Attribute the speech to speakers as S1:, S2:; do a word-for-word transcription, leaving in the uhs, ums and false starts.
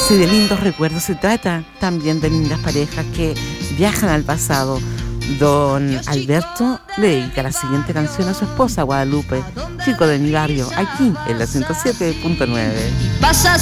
S1: Si de lindos recuerdos se trata, también de lindas parejas que viajan al pasado. Don Alberto le dedica la siguiente canción a su esposa Guadalupe, chico de mi barrio, aquí en la ciento siete punto nueve.
S2: Pasas